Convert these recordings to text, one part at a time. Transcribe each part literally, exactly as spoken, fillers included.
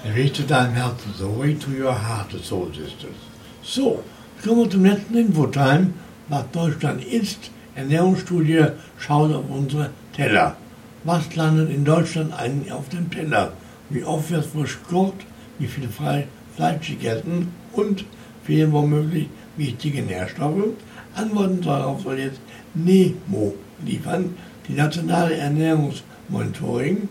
Der Weg zu deinem Herzen, the way to your heart, the Soul Sisters. So, kommen wir zum letzten Infotime. Was Deutschland isst, Ernährungsstudie schaut auf unsere Teller. Was landet in Deutschland eigentlich auf dem Teller? Wie oft wird frisch gekocht? Wie viel Fleisch gegessen? Und fehlen womöglich wichtige Nährstoffe? Antworten darauf soll jetzt NEMO liefern, die nationale Ernährungsmonitoring.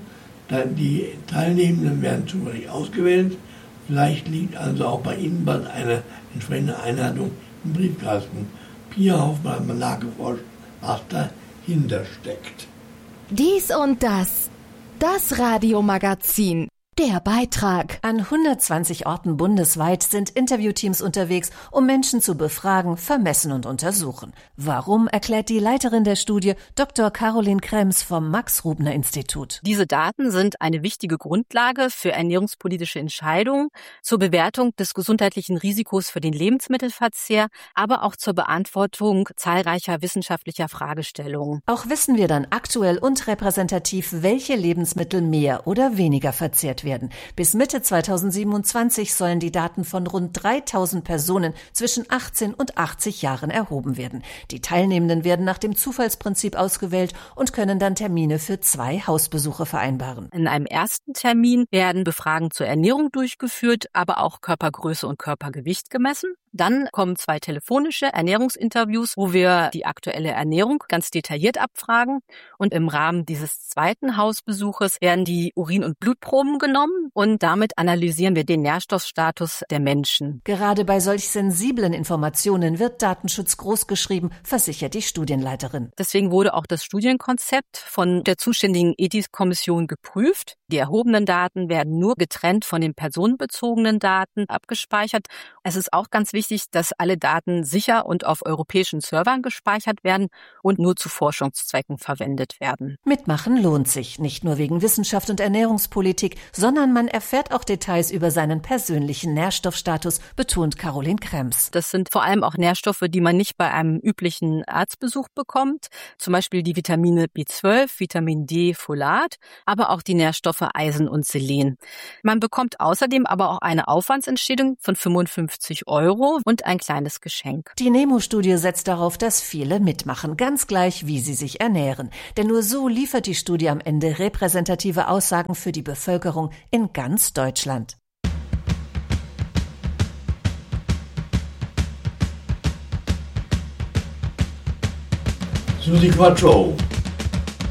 Die Teilnehmenden werden zufällig ausgewählt. Vielleicht liegt also auch bei Ihnen bald eine entsprechende Einladung im Briefkasten. Pia Hoffmann hat mal nachgeforscht, was dahinter steckt. Dies und das. Das Radiomagazin. Der Beitrag. An hundertzwanzig Orten bundesweit sind Interviewteams unterwegs, um Menschen zu befragen, vermessen und untersuchen. Warum, erklärt die Leiterin der Studie, Doktor Caroline Krems vom Max-Rubner-Institut. Diese Daten sind eine wichtige Grundlage für ernährungspolitische Entscheidungen, zur Bewertung des gesundheitlichen Risikos für den Lebensmittelverzehr, aber auch zur Beantwortung zahlreicher wissenschaftlicher Fragestellungen. Auch wissen wir dann aktuell und repräsentativ, welche Lebensmittel mehr oder weniger verzehrt werden. Werden. Bis Mitte zweitausendsiebenundzwanzig sollen die Daten von rund dreitausend Personen zwischen achtzehn und achtzig Jahren erhoben werden. Die Teilnehmenden werden nach dem Zufallsprinzip ausgewählt und können dann Termine für zwei Hausbesuche vereinbaren. In einem ersten Termin werden Befragungen zur Ernährung durchgeführt, aber auch Körpergröße und Körpergewicht gemessen. Dann kommen zwei telefonische Ernährungsinterviews, wo wir die aktuelle Ernährung ganz detailliert abfragen. Und im Rahmen dieses zweiten Hausbesuches werden die Urin- und Blutproben genommen und damit analysieren wir den Nährstoffstatus der Menschen. Gerade bei solch sensiblen Informationen wird Datenschutz großgeschrieben, versichert die Studienleiterin. Deswegen wurde auch das Studienkonzept von der zuständigen Ethikkommission geprüft. Die erhobenen Daten werden nur getrennt von den personenbezogenen Daten abgespeichert. Es ist auch ganz wichtig, dass alle Daten sicher und auf europäischen Servern gespeichert werden und nur zu Forschungszwecken verwendet werden. Mitmachen lohnt sich, nicht nur wegen Wissenschaft und Ernährungspolitik, sondern man erfährt auch Details über seinen persönlichen Nährstoffstatus, betont Caroline Krems. Das sind vor allem auch Nährstoffe, die man nicht bei einem üblichen Arztbesuch bekommt, zum Beispiel die Vitamine B zwölf, Vitamin D, Folat, aber auch die Nährstoffe Eisen und Selen. Man bekommt außerdem aber auch eine Aufwandsentschädigung von fünfundfünfzig Euro und ein kleines Geschenk. Die NEMO-Studie setzt darauf, dass viele mitmachen, ganz gleich, wie sie sich ernähren. Denn nur so liefert die Studie am Ende repräsentative Aussagen für die Bevölkerung in ganz Deutschland. Susi Quattro.